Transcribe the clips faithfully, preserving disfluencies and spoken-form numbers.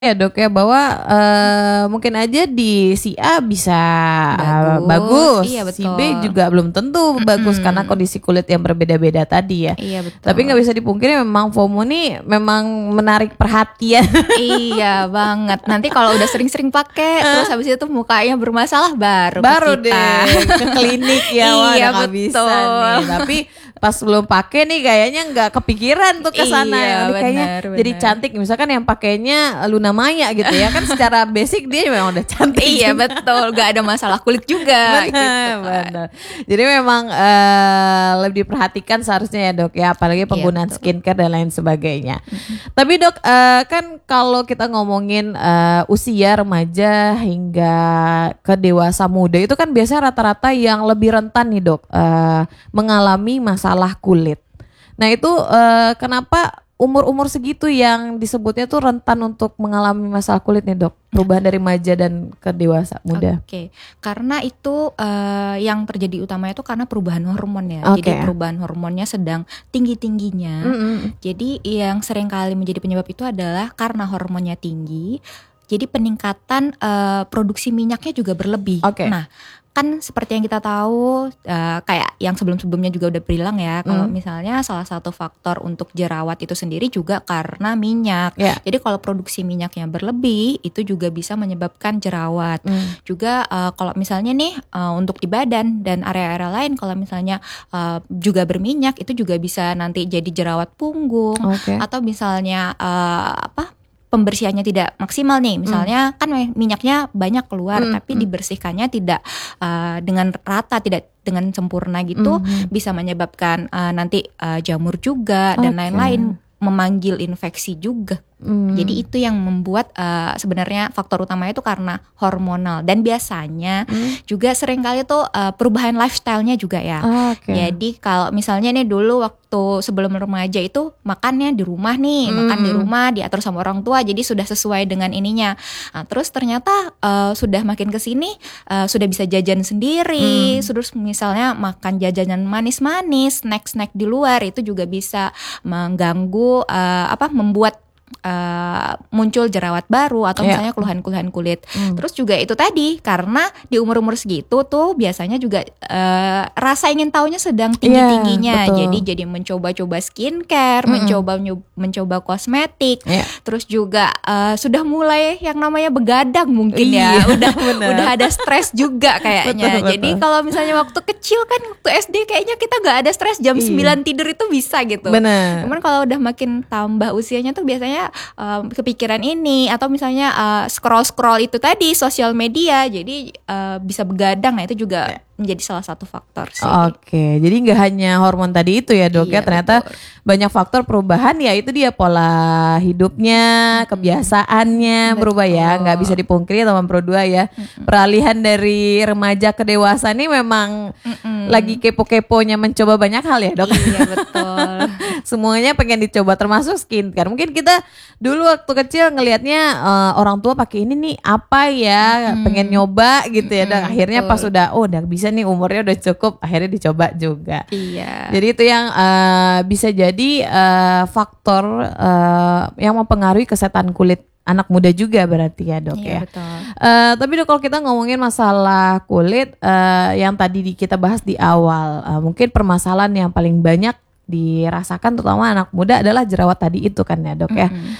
Ya dok ya bahwa uh, mungkin aja di si A bisa uh, Bagus, bagus, iya si B betul. juga belum tentu bagus karena Mm-mm. kondisi kulit yang berbeda-beda tadi ya. Iya betul. Tapi nggak bisa dipungkiri memang FOMO nih memang menarik perhatian. Iya banget. Nanti kalau udah sering-sering pakai, terus habis itu mukanya bermasalah baru Baru ke kita. deh ke klinik ya, wah Iya, udah nggak bisa betul. nih. Tapi pas belum pakai nih kayaknya nggak kepikiran tuh ke sana. Iya, Ini kayaknya benar, jadi benar. cantik. Misalkan yang pakainya Luna Maya gitu ya kan, secara basic dia memang udah cantik. Iya juga. betul, gak ada masalah kulit juga. Benar, gitu kan. benar. Jadi memang eh, lebih diperhatikan seharusnya ya dok ya, apalagi penggunaan betul. skincare dan lain sebagainya. Tapi dok, eh, kan kalau kita ngomongin eh, usia remaja hingga ke dewasa muda itu kan biasanya rata-rata yang lebih rentan nih dok, eh, mengalami masalah kulit. Nah itu eh, kenapa umur-umur segitu yang disebutnya tuh rentan untuk mengalami masalah kulit nih dok? Perubahan dari remaja dan ke dewasa muda. Oke, karena itu eh, yang terjadi utamanya itu karena perubahan hormon ya. Oke. Jadi perubahan hormonnya sedang tinggi-tingginya. Mm-mm. Jadi yang seringkali menjadi penyebab itu adalah karena hormonnya tinggi. Jadi peningkatan eh, produksi minyaknya juga berlebih. Oke. Nah, kan seperti yang kita tahu, eh, kayak yang sebelum-sebelumnya juga udah bilang ya, kalau Mm. misalnya salah satu faktor untuk jerawat itu sendiri juga karena minyak. Ya. Jadi kalau produksi minyaknya berlebih, itu juga bisa menyebabkan jerawat. Mm. Juga uh, kalau misalnya nih uh, untuk di badan dan area-area lain, kalau misalnya uh, juga berminyak, itu juga bisa nanti jadi jerawat punggung. Oke. Atau misalnya uh, apa pembersihannya tidak maksimal nih, misalnya kan minyaknya banyak keluar, Mm, tapi mm. dibersihkannya tidak uh, dengan rata, tidak dengan sempurna gitu, Mhm. bisa menyebabkan uh, nanti uh, jamur juga dan Oke. lain-lain, memanggil infeksi juga. Mm. Jadi itu yang membuat uh, sebenarnya faktor utamanya itu karena hormonal, dan biasanya Mm. juga seringkali tuh uh, perubahan lifestyle-nya juga ya. Oke. Jadi kalau misalnya nih dulu waktu sebelum remaja itu makannya di rumah nih, Mm. makan di rumah diatur sama orang tua, jadi sudah sesuai dengan ininya. Nah, terus ternyata uh, sudah makin kesini uh, sudah bisa jajan sendiri, Mm. terus misalnya makan jajanan manis-manis, snack-snack di luar, itu juga bisa mengganggu uh, apa membuat Uh, muncul jerawat baru atau Yeah. misalnya keluhan-keluhan kulit. Mm. Terus juga itu tadi karena di umur-umur segitu tuh biasanya juga uh, rasa ingin tahunya sedang tinggi-tingginya. Yeah, betul. Jadi jadi mencoba-coba skincare, Mm-mm. mencoba mencoba kosmetik. Yeah. Terus juga uh, sudah mulai yang namanya begadang mungkin Iya, ya. Udah benar. udah ada stres juga kayaknya. Betul, Jadi betul. kalau misalnya waktu kecil kan waktu S D kayaknya kita nggak ada stres, jam Iya. sembilan tidur itu bisa gitu. Benar. Cuman kalau udah makin tambah usianya tuh biasanya um, kepikiran ini, atau misalnya uh, scroll-scroll itu tadi sosial media, jadi uh, bisa begadang. Nah itu juga menjadi salah satu faktor sih. Oke, jadi nggak hanya hormon tadi itu ya dok ya, Iya, ternyata betul. banyak faktor perubahan ya, itu dia pola hidupnya, kebiasaannya berubah ya, nggak bisa dipungkiri teman Pro dua ya. Peralihan dari remaja ke dewasa ini memang Mm-mm. lagi kepo-keponya mencoba banyak hal ya dok. Iya betul. Semuanya pengen dicoba termasuk skincare. Mungkin kita dulu waktu kecil ngelihatnya eh, orang tua pakai ini nih apa ya, pengen nyoba gitu ya. Dan Mm-mm, akhirnya betul. pas udah oh udah bisa nih, umurnya udah cukup, akhirnya dicoba juga. Iya. Jadi itu yang eh, bisa jadi eh, faktor eh, yang mempengaruhi kesehatan kulit anak muda juga berarti ya dok Iya ya. betul. Eh, tapi dok kalau kita ngomongin masalah kulit eh, yang tadi di- kita bahas di awal, eh, mungkin permasalahan yang paling banyak dirasakan terutama anak muda adalah jerawat tadi itu kan ya dok ya. Mm-mm.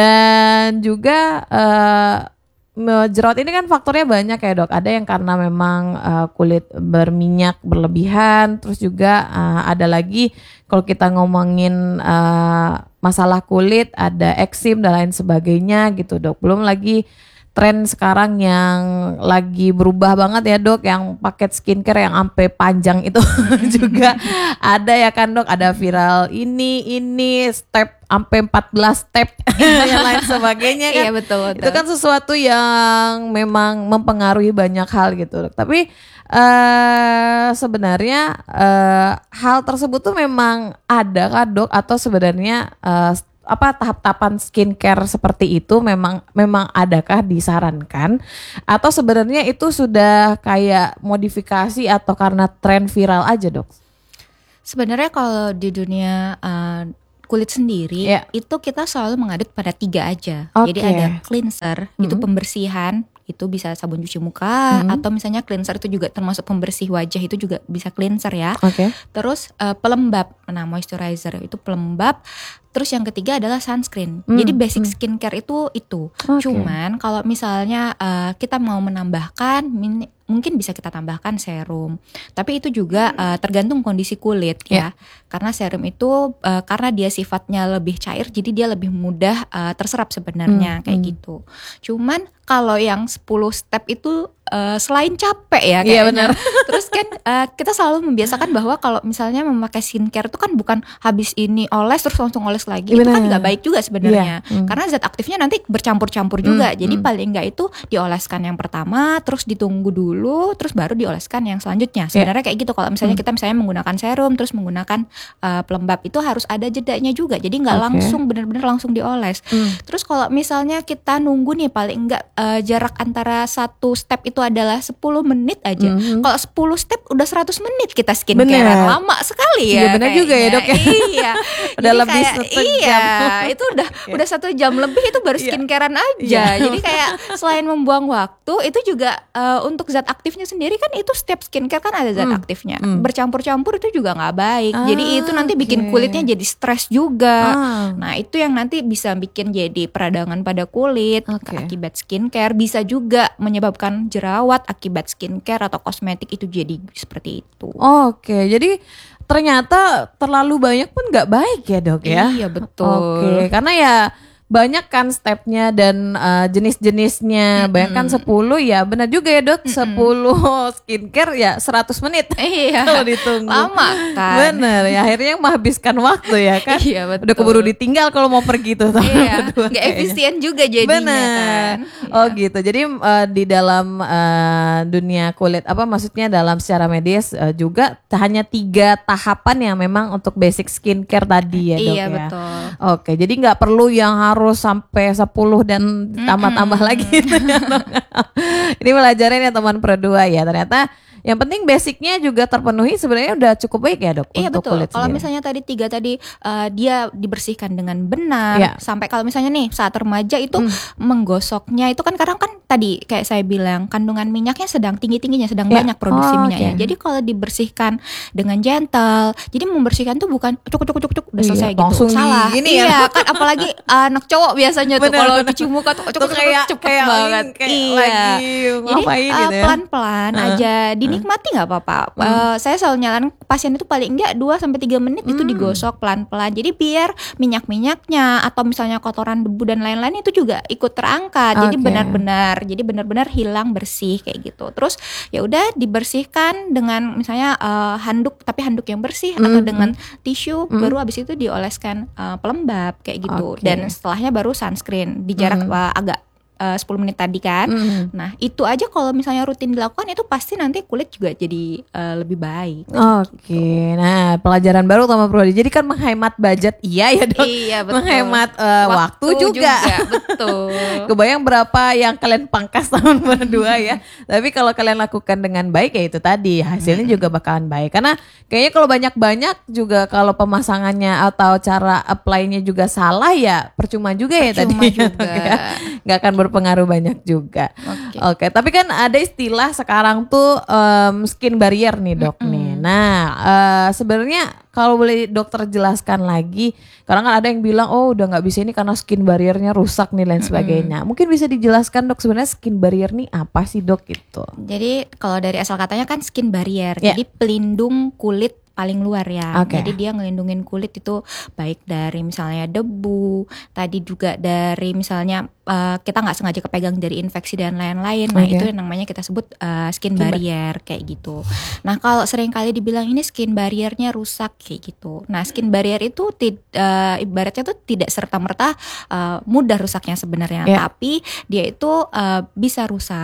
Dan juga eh, me- jerawat ini kan faktornya banyak ya dok. Ada yang karena memang eh, kulit berminyak berlebihan, terus juga eh, ada lagi kalau kita ngomongin eh, masalah kulit ada eksim dan lain sebagainya gitu dok. Belum lagi tren sekarang yang lagi berubah banget ya dok, yang paket skincare yang sampai panjang itu juga ada ya kan dok, ada viral ini ini step sampai empat belas step yang lain sebagainya kan. Iya betul, betul. Itu kan sesuatu yang memang mempengaruhi banyak hal gitu dok. Tapi eh sebenarnya eh, hal tersebut tuh memang ada kan dok, atau sebenarnya eh, apa tahap-tahapan skincare seperti itu memang memang adakah disarankan, atau sebenarnya itu sudah kayak modifikasi atau karena tren viral aja dok? Sebenarnya kalau di dunia uh, kulit sendiri Yeah. itu kita selalu mengadut pada tiga aja. Oke. Jadi ada cleanser, itu Mm-mm. pembersihan, itu bisa sabun cuci muka, Mm-mm. atau misalnya cleanser itu juga termasuk pembersih wajah, itu juga bisa cleanser ya. Oke. Terus eh, pelembab, nah moisturizer itu pelembab. Terus yang ketiga adalah sunscreen. Hmm, Jadi basic hmm. skincare itu itu. Oke. Cuman kalau misalnya eh, kita mau menambahkan, min- mungkin bisa kita tambahkan serum. Tapi itu juga eh, tergantung kondisi kulit ya. Karena serum itu eh, karena dia sifatnya lebih cair, jadi dia lebih mudah eh, terserap sebenarnya Hmm, kayak hmm. gitu. Cuman kalau yang sepuluh step itu eh, selain capek ya Iya, kayaknya. benar. Terus kan eh, kita selalu membiasakan bahwa kalau misalnya memakai skincare itu kan bukan habis ini oles terus langsung oles lagi. Itu kan Benar. nggak baik juga sebenarnya. Iya, hmm. Karena zat aktifnya nanti bercampur-campur juga. Hmm, Jadi hmm. paling nggak itu dioleskan yang pertama, terus ditunggu dulu, terus baru dioleskan yang selanjutnya. Sebenarnya kayak gitu. Kalau misalnya Hmm. kita misalnya menggunakan serum, terus menggunakan eh, pelembab, itu harus ada jedanya juga. Jadi nggak Oke. langsung benar-benar langsung dioles. Hmm. Terus kalau misalnya kita nunggu nih paling enggak eh, jarak antara satu step itu adalah sepuluh menit aja. Mhm. Kalau sepuluh step udah seratus menit kita skincare. Bener. Lama sekali Iya, ya. bener juga ya, Dok, ya. Iya. Udah Jadi lebih kayak, satu iya, jam. itu udah udah satu jam lebih itu baru Iya. skincarean aja. Iya. Jadi kayak selain membuang waktu, itu juga eh, untuk zat aktifnya sendiri kan itu setiap skincare kan ada zat Hmm. aktifnya. Hmm. Bercampur-campur itu juga nggak baik. Jadi Ah, itu nanti bikin oke. kulitnya jadi stres juga. Ah. Nah itu yang nanti bisa bikin jadi peradangan pada kulit Oke. akibat skincare. Bisa juga menyebabkan jerawat akibat skincare atau kosmetik itu jadi seperti itu. Oke, jadi ternyata terlalu banyak pun nggak baik ya, Dok ya. Iya betul. Oke, karena ya banyak kan stepnya dan uh, jenis-jenisnya. Mm-mm. Bayangkan sepuluh ya, benar juga ya, Dok. sepuluh skincare ya seratus menit. Iya. Kalau ditunggu. Lama kan. Bener ya, akhirnya menghabiskan waktu ya kan. Iya betul. Udah keburu ditinggal kalau mau pergi tuh tahun Iya. kedua Gak kayaknya. efisien juga jadinya Bener. kan. Oh gitu. Jadi uh, di dalam uh, dunia kulit apa maksudnya dalam secara medis uh, juga hanya tiga tahapan yang memang untuk basic skincare tadi ya, Dok Iya ya. betul. Oke, jadi nggak perlu yang harus sampai sepuluh dan tambah-tambah lagi gitu ya, Dok. Ini pelajaran ya teman Pro dua ya. Ternyata yang penting basicnya juga terpenuhi sebenarnya udah cukup baik ya, Dok, Iya untuk betul. kulit Kalau sendiri. misalnya tadi tiga tadi uh, dia dibersihkan dengan benar, Iya. sampai kalau misalnya nih saat remaja itu Hmm. menggosoknya itu kan kadang kan tadi kayak saya bilang kandungan minyaknya sedang tinggi-tingginya, sedang Iya. banyak produksi Oh, minyaknya. oke. Jadi kalau dibersihkan dengan gentle, jadi membersihkan tuh bukan cuk cuk cuk cuk udah Iya, selesai gitu. langsung di Salah. gini ya. Iya kan apalagi anak cowok biasanya tuh Bener, kalau bener. cuci muka tuh cuk Tuh cuk kayak cepet kayak banget. kayak Iya. lagi Jadi ngapain uh, gitu ya. pelan-pelan Heeh. aja dinikmati nggak apa-apa. Hmm. Uh, saya selalu nyaranin pasien itu paling enggak dua sampai tiga menit itu Hmm. digosok pelan-pelan. Jadi biar minyak-minyaknya atau misalnya kotoran debu dan lain-lain itu juga ikut terangkat. Jadi Oke. benar-benar jadi benar-benar hilang bersih kayak gitu. Terus ya udah dibersihkan dengan misalnya uh, handuk tapi handuk yang bersih Hmm, atau hmm. dengan tisu Hmm. baru habis itu dioleskan uh, pelembab kayak gitu. Oke. Dan setelahnya baru sunscreen di jarak Hmm. uh, agak uh, sepuluh menit tadi kan. Hmm. Nah itu aja kalau misalnya rutin dilakukan itu pasti nanti kulit juga jadi uh, lebih baik. Oke, nah pelajaran baru sama Prodi. Jadi kan menghemat budget, iya ya, Dok. Iya betul. Menghemat uh, waktu, juga. Betul. Kebayang berapa yang kalian pangkas tahun berdua ya. Tapi kalau kalian lakukan dengan baik ya itu tadi hasilnya juga bakalan baik. Karena kayaknya kalau banyak-banyak juga kalau pemasangannya atau cara apply-nya juga salah ya percuma juga ya tadi. Cuma juga. Ya. Nggak akan berpengaruh banyak juga. Oke. Oke, tapi kan ada istilah sekarang tuh em, skin barrier nih, Dok nih. Nah, eh, sebenarnya kalau boleh dokter jelaskan lagi, karena kan ada yang bilang oh udah nggak bisa ini karena skin barriernya rusak nih dan sebagainya. Mungkin bisa dijelaskan, Dok, sebenarnya skin barrier nih apa sih, Dok, gitu? Jadi kalau dari asal katanya kan skin barrier, Ya. jadi pelindung kulit paling luar ya. Oke. Jadi dia ngelindungin kulit itu baik dari misalnya debu, tadi juga dari misalnya uh, kita nggak sengaja kepegang dari infeksi dan lain-lain. Nah Oke. itu yang namanya kita sebut uh, skin Skin barrier kayak gitu. Nah kalau sering kali dibilang ini skin barriernya rusak kayak gitu. Nah skin barrier itu tid- uh, ibaratnya tuh tidak serta-merta uh, mudah rusaknya sebenarnya, Ya. tapi dia itu uh, bisa rusak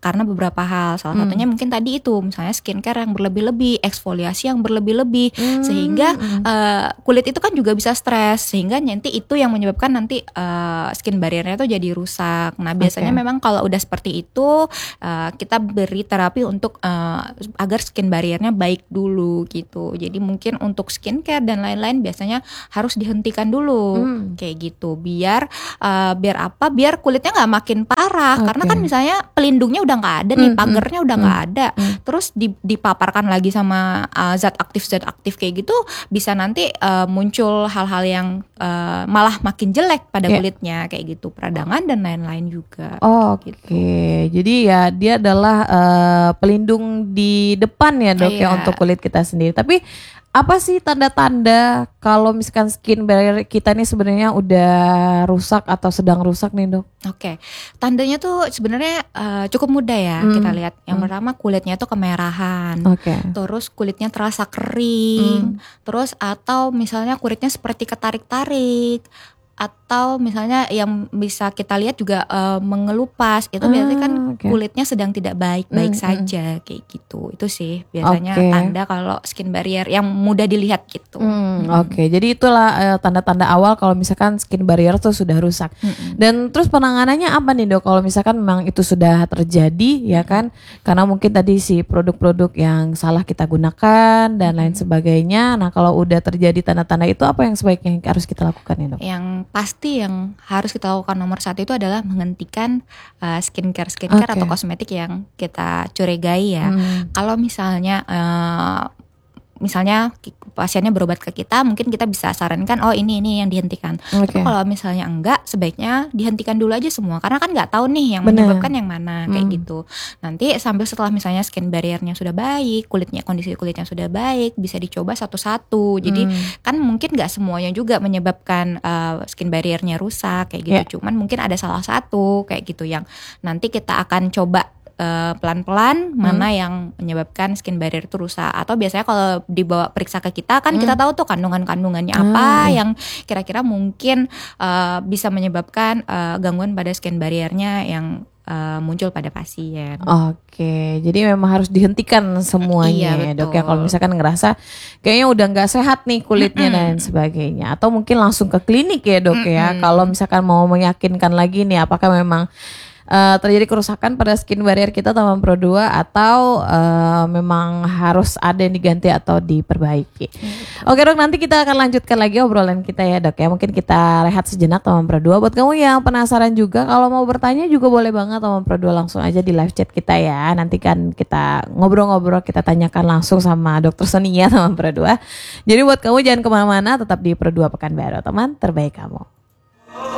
karena beberapa hal. Salah Hmm. satunya mungkin tadi itu, misalnya skincare yang berlebih-lebih, eksfoliasi yang berlebih-lebih, Hmm. sehingga uh, kulit itu kan juga bisa stres, sehingga nanti itu yang menyebabkan nanti uh, skin barriernya tuh jadi rusak. Nah biasanya Oke. memang kalau udah seperti itu uh, kita beri terapi untuk uh, agar skin barriernya baik dulu gitu. Jadi mungkin untuk skincare dan lain-lain biasanya harus dihentikan dulu, Hmm. kayak gitu. Biar uh, biar apa? Biar kulitnya nggak makin parah. Oke. Karena kan misalnya pelindungnya udah nggak ada nih, Hmm, pagarnya udah hmm, nggak ada, hmm. terus di- dipaparkan lagi sama uh, zat aktif zat aktif kayak gitu, bisa nanti uh, muncul hal-hal yang uh, malah makin jelek pada Ya. kulitnya kayak gitu, peradangan dan lain-lain juga. Oh, Oke, Gitu. jadi ya dia adalah eh, pelindung di depan ya dok ya Iya. untuk kulit kita sendiri. Tapi apa sih tanda-tanda kalau misalkan skin barrier kita ini sebenarnya udah rusak atau sedang rusak nih dok? Oke, tandanya tuh sebenarnya uh, cukup mudah ya Hmm. kita lihat. Yang Hmm. pertama kulitnya tuh kemerahan. Oke. Terus kulitnya terasa kering, Hmm. terus atau misalnya kulitnya seperti ketarik-tarik, atau misalnya yang bisa kita lihat juga eh, mengelupas, itu biasanya kan Ah, oke. kulitnya sedang tidak baik-baik Hmm, hmm. saja kayak gitu. Itu sih biasanya Oke. tanda kalau skin barrier yang mudah dilihat gitu. Hmm, Mm-mm. Oke, jadi itulah eh, tanda-tanda awal kalau misalkan skin barrier tuh sudah rusak. Mm-mm. Dan terus penanganannya apa nih dok? Kalau misalkan memang itu sudah terjadi ya kan? Karena mungkin tadi si produk-produk yang salah kita gunakan dan lain sebagainya. Nah kalau udah terjadi tanda-tanda itu apa yang sebaiknya harus kita lakukan ya dok? Yang pasti yang harus kita lakukan nomor satu itu adalah menghentikan uh, skincare skincare Oke. atau kosmetik yang kita curigai ya. Hmm. Kalau misalnya uh, misalnya ki- pasiennya berobat ke kita, mungkin kita bisa sarankan oh ini ini yang dihentikan. Oke. Tapi kalau misalnya enggak, sebaiknya dihentikan dulu aja semua, karena kan nggak tahu nih yang Benar. menyebabkan yang mana kayak Hmm. gitu. Nanti sambil setelah misalnya skin barriernya sudah baik, kulitnya kondisi kulitnya sudah baik, bisa dicoba satu-satu. Jadi Hmm. kan mungkin nggak semuanya juga menyebabkan uh, skin barriernya rusak kayak gitu. Ya. Cuman mungkin ada salah satu kayak gitu yang nanti kita akan coba uh, pelan-pelan mana yang menyebabkan skin barrier itu rusak. Atau biasanya kalau dibawa periksa ke kita kan kita tahu tuh kandungan-kandungannya Ah, apa iya. yang kira-kira mungkin uh, bisa menyebabkan uh, gangguan pada skin barriernya yang uh, muncul pada pasien. Oke, jadi memang harus dihentikan semuanya Iya, ya dok ya. betul. Kalau misalkan ngerasa kayaknya udah nggak sehat nih kulitnya dan Mm-mm. sebagainya, atau mungkin langsung ke klinik ya dok ya. Mm-mm. Kalau misalkan mau meyakinkan lagi nih, apakah memang eh, terjadi kerusakan pada skin barrier kita Taman Pro dua atau eh, memang harus ada yang diganti atau diperbaiki. Oke dok, nanti kita akan lanjutkan lagi obrolan kita ya dok ya. Mungkin kita rehat sejenak Taman Pro dua. Buat kamu yang penasaran juga, kalau mau bertanya juga boleh banget Taman Pro dua, langsung aja di live chat kita ya. Nanti kan kita ngobrol-ngobrol, kita tanyakan langsung sama dokter Sonia Taman Pro dua. Jadi buat kamu jangan kemana-mana, tetap di Pro dua Pekanbaru, teman terbaik kamu.